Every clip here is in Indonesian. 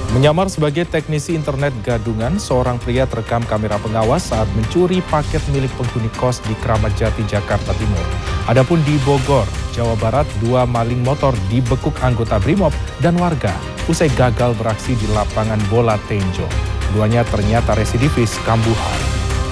Menyamar sebagai teknisi internet gadungan, seorang pria terekam kamera pengawas saat mencuri paket milik penghuni kos di Kramat Jati, Jakarta Timur. Adapun di Bogor, Jawa Barat, 2 maling motor dibekuk anggota Brimob dan warga usai gagal beraksi di lapangan bola Tenjo. Keduanya ternyata residivis kambuhan.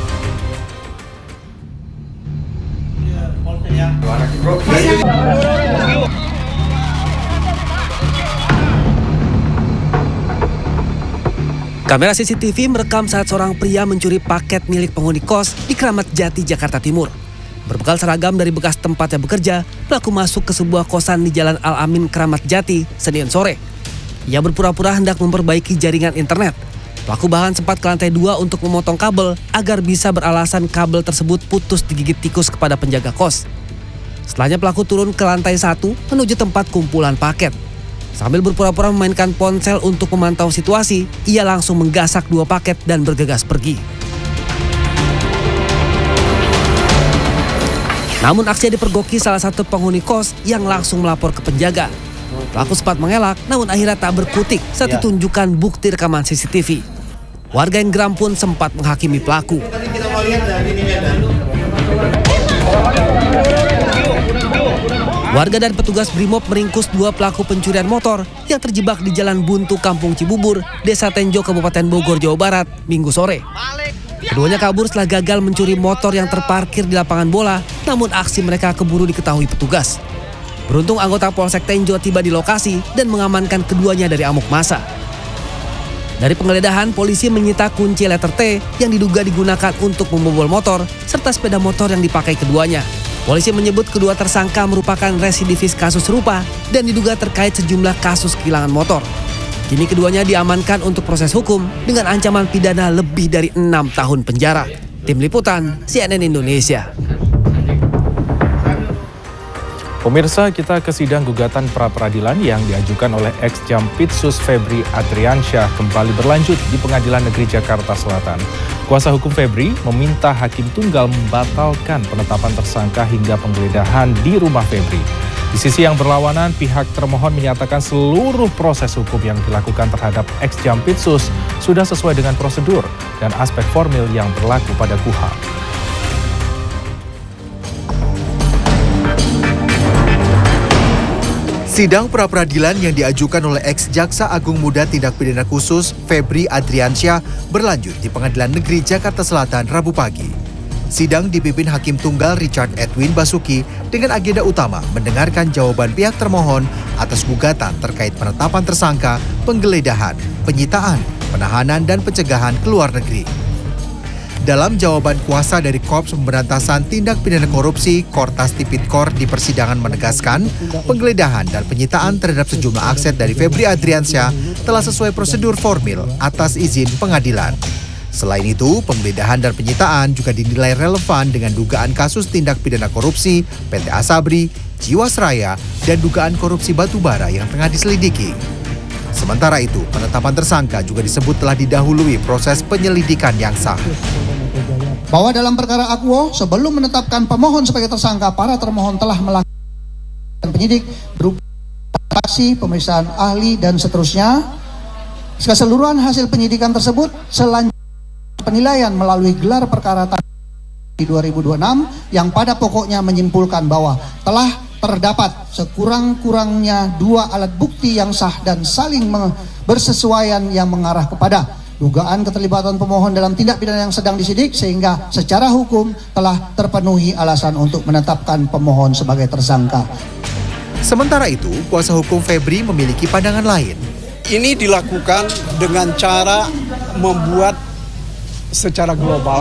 Kamera CCTV merekam saat seorang pria mencuri paket milik penghuni kos di Kramat Jati, Jakarta Timur. Berbekal seragam dari bekas tempatnya bekerja, pelaku masuk ke sebuah kosan di Jalan Al-Amin, Kramat Jati, Senin sore. Ia berpura-pura hendak memperbaiki jaringan internet. Pelaku bahkan sempat ke lantai 2 untuk memotong kabel agar bisa beralasan kabel tersebut putus digigit tikus kepada penjaga kos. Setelahnya pelaku turun ke lantai 1 menuju tempat kumpulan paket. Sambil berpura-pura memainkan ponsel untuk memantau situasi, ia langsung menggasak 2 paket dan bergegas pergi. Namun aksinya dipergoki salah satu penghuni kos yang langsung melapor ke penjaga. Pelaku sempat mengelak, namun akhirnya tak berkutik saat ditunjukkan bukti rekaman CCTV. Warga yang geram pun sempat menghakimi pelaku. Warga dan petugas Brimob meringkus 2 pelaku pencurian motor yang terjebak di Jalan Buntu, Kampung Cibubur, Desa Tenjo, Kabupaten Bogor, Jawa Barat, Minggu sore. Keduanya kabur setelah gagal mencuri motor yang terparkir di lapangan bola, namun aksi mereka keburu diketahui petugas. Beruntung anggota Polsek Tenjo tiba di lokasi dan mengamankan keduanya dari amuk massa. Dari penggeledahan, polisi menyita kunci letter T yang diduga digunakan untuk membobol motor, serta sepeda motor yang dipakai keduanya. Polisi menyebut kedua tersangka merupakan residivis kasus serupa dan diduga terkait sejumlah kasus kehilangan motor. Kini keduanya diamankan untuk proses hukum dengan ancaman pidana lebih dari 6 tahun penjara. Tim Liputan, CNN Indonesia. Pemirsa, kita ke sidang gugatan pra-peradilan yang diajukan oleh ex-Jampitsus Febri Adriansyah kembali berlanjut di Pengadilan Negeri Jakarta Selatan. Kuasa hukum Febri meminta Hakim Tunggal membatalkan penetapan tersangka hingga penggeledahan di rumah Febri. Di sisi yang berlawanan, pihak termohon menyatakan seluruh proses hukum yang dilakukan terhadap ex-Jampitsus sudah sesuai dengan prosedur dan aspek formil yang berlaku pada KUHP. Sidang pra-peradilan yang diajukan oleh ex-Jaksa Agung Muda Tindak Pidana Khusus Febri Adriansyah berlanjut di Pengadilan Negeri Jakarta Selatan Rabu pagi. Sidang dipimpin Hakim Tunggal Richard Edwin Basuki dengan agenda utama mendengarkan jawaban pihak termohon atas gugatan terkait penetapan tersangka, penggeledahan, penyitaan, penahanan, dan pencegahan ke luar negeri. Dalam jawaban kuasa dari Korps Pemberantasan Tindak Pidana Korupsi Kortas Tipikor di persidangan menegaskan penggeledahan dan penyitaan terhadap sejumlah aset dari Febri Adriansyah telah sesuai prosedur formil atas izin pengadilan. Selain itu, penggeledahan dan penyitaan juga dinilai relevan dengan dugaan kasus tindak pidana korupsi PT Asabri, Jiwasraya, dan dugaan korupsi batubara yang tengah diselidiki. Sementara itu, penetapan tersangka juga disebut telah didahului proses penyelidikan yang sah. Bahwa dalam perkara akuo, sebelum menetapkan pemohon sebagai tersangka, para termohon telah melakukan penyidik berupa saksi, pemeriksaan ahli, dan seterusnya. Keseluruhan hasil penyidikan tersebut selanjutnya penilaian melalui gelar perkara di 2026 yang pada pokoknya menyimpulkan bahwa telah terdapat sekurang-kurangnya 2 alat bukti yang sah dan saling bersesuaian yang mengarah kepada dugaan keterlibatan pemohon dalam tindak pidana yang sedang disidik, sehingga secara hukum telah terpenuhi alasan untuk menetapkan pemohon sebagai tersangka. Sementara itu, kuasa hukum Febri memiliki pandangan lain. Ini dilakukan dengan cara membuat secara global,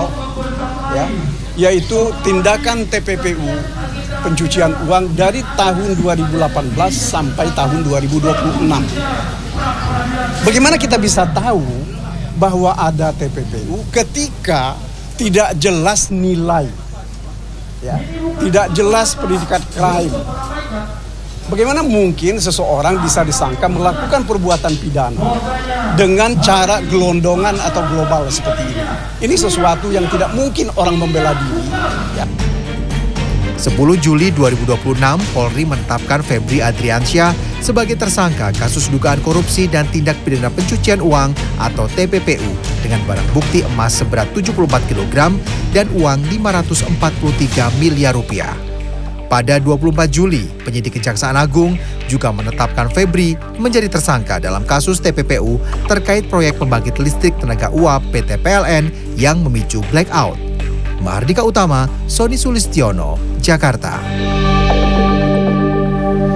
yaitu tindakan TPPU pencucian uang dari tahun 2018 sampai tahun 2026. Bagaimana kita bisa tahu bahwa ada TPPU ketika tidak jelas nilai, tidak jelas predikat crime? Bagaimana mungkin seseorang bisa disangka melakukan perbuatan pidana dengan cara gelondongan atau global seperti ini? Ini sesuatu yang tidak mungkin orang membela diri. 10 Juli 2026, Polri menetapkan Febri Adriansyah sebagai tersangka kasus dugaan korupsi dan tindak pidana pencucian uang atau TPPU dengan barang bukti emas seberat 74 kg dan uang 543 miliar rupiah. Pada 24 Juli, penyidik Kejaksaan Agung juga menetapkan Febri menjadi tersangka dalam kasus TPPU terkait proyek pembangkit listrik tenaga uap PT PLN yang memicu blackout. Mahardika Utama, Sony Sulistiono, Jakarta.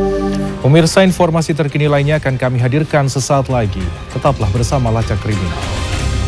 Pemirsa, informasi terkini lainnya akan kami hadirkan sesaat lagi. Tetaplah bersama Lacak Kriminal.